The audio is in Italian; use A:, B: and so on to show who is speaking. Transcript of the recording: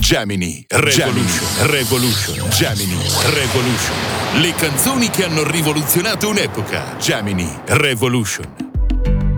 A: Gemini Revolution. Gemini Revolution. Le canzoni che hanno rivoluzionato un'epoca. Gemini Revolution.